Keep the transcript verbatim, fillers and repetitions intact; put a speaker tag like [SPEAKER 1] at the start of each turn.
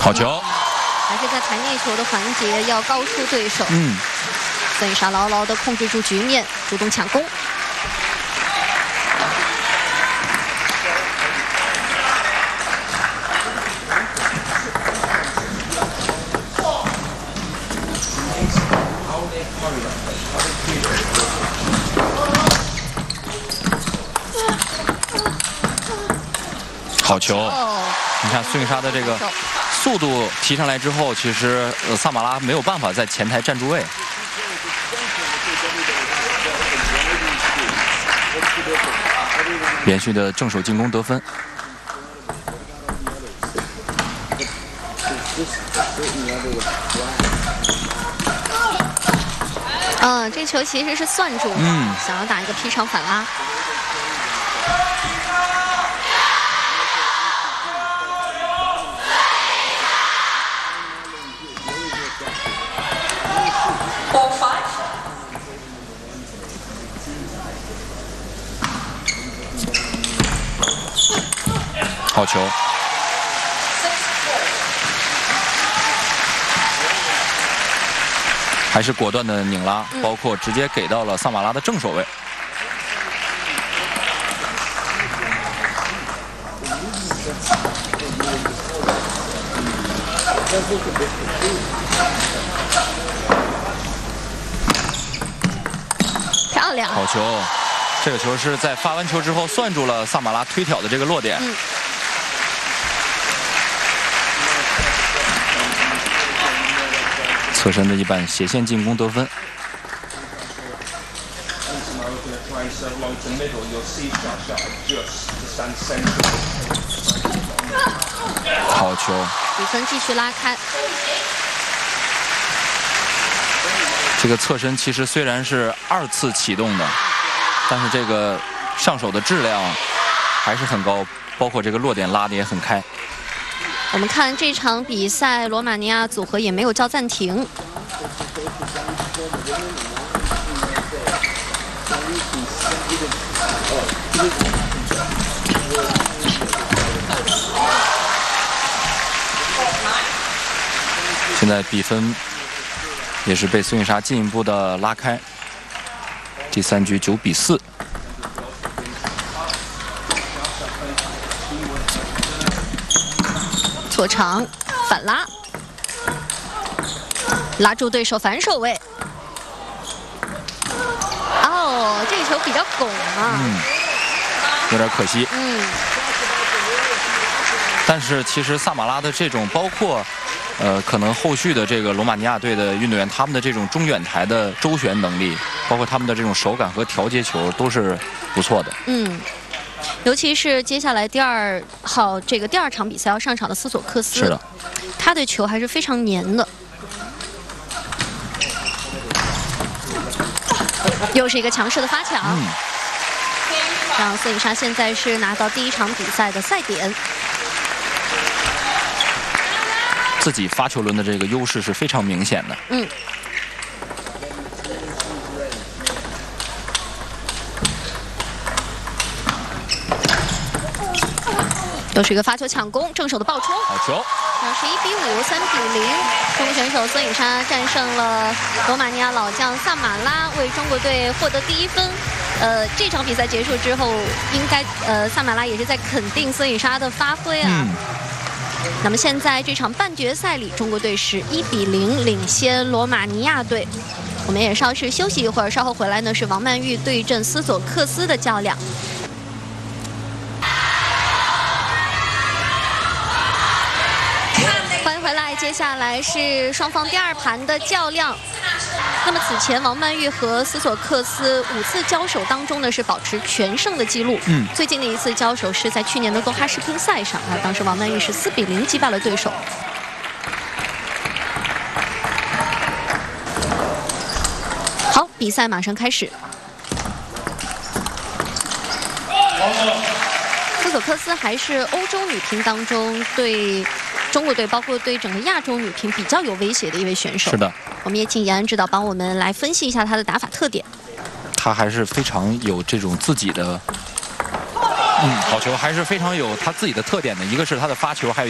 [SPEAKER 1] 好球，
[SPEAKER 2] 还是在弹内球的环节要高出对手。
[SPEAKER 1] 嗯，
[SPEAKER 2] 孙颖莎牢牢地控制住局面，主动抢攻。
[SPEAKER 1] 好球！
[SPEAKER 2] 哦，
[SPEAKER 1] 你看孙颖莎的这个速度提上来之后，其实呃萨马拉没有办法在前台站住位。连续的正手进攻得分。
[SPEAKER 2] 嗯，这球其实是算住了，
[SPEAKER 1] 嗯，
[SPEAKER 2] 想要打一个劈长反拉。
[SPEAKER 1] 好球！还是果断的拧拉，
[SPEAKER 2] 嗯、
[SPEAKER 1] 包括直接给到了萨马拉的正手位。
[SPEAKER 2] 漂亮！
[SPEAKER 1] 好球！这个球是在发完球之后算住了萨马拉推挑的这个落点。
[SPEAKER 2] 嗯，
[SPEAKER 1] 侧身的一板斜线进攻得分。好球！
[SPEAKER 2] 比分继续拉开。
[SPEAKER 1] 这个侧身其实虽然是二次启动的，但是这个上手的质量还是很高，包括这个落点拉的也很开。
[SPEAKER 2] 我们看这场比赛，罗马尼亚组合也没有叫暂停。
[SPEAKER 1] 现在比分也是被孙颖莎进一步的拉开，第三局九比四。
[SPEAKER 2] 错长反拉，拉住对手反手位。哦，这球比较拱啊，
[SPEAKER 1] 嗯，有点可惜。
[SPEAKER 2] 嗯，
[SPEAKER 1] 但是其实萨马拉的这种包括。呃，可能后续的这个罗马尼亚队的运动员，他们的这种中远台的周旋能力，包括他们的这种手感和调节球，都是不错的。
[SPEAKER 2] 嗯，尤其是接下来第二号这个第二场比赛要上场的斯索克斯，
[SPEAKER 1] 是的，
[SPEAKER 2] 他的球还是非常黏的。又是一个强势的发抢，
[SPEAKER 1] 嗯，
[SPEAKER 2] 让孙颖莎现在是拿到第一场比赛的赛点。
[SPEAKER 1] 自己发球轮的这个优势是非常明显的。
[SPEAKER 2] 嗯，又是一个发球抢攻，正手的爆冲，
[SPEAKER 1] 好球！
[SPEAKER 2] 那是一比五，三比零，中国选手孙颖莎战胜了罗马尼亚老将萨马拉，为中国队获得第一分。呃，这场比赛结束之后，应该呃萨马拉也是在肯定孙颖莎的发挥啊。
[SPEAKER 1] 嗯，
[SPEAKER 2] 那么现在这场半决赛里，中国队是一比零领先罗马尼亚队。我们也稍事休息一会儿，稍后回来呢是王曼玉对阵斯索克斯的较量。欢迎回来，接下来是双方第二盘的较量。那么此前王曼玉和斯索克斯五次交手当中呢是保持全胜的记录。
[SPEAKER 1] 嗯，
[SPEAKER 2] 最近的一次交手是在去年的多哈世乒赛上啊，当时王曼玉是四比零击败了对手。好，比赛马上开始。斯索克斯还是欧洲女乒当中对中国队，包括对整个亚洲女乒比较有威胁的一位选手。
[SPEAKER 1] 是的，
[SPEAKER 2] 我们也请严安指导帮我们来分析一下她的打法特点。
[SPEAKER 1] 他还是非常有这种自己的，嗯，好球还是非常有他自己的特点的。一个是他的发球，还有。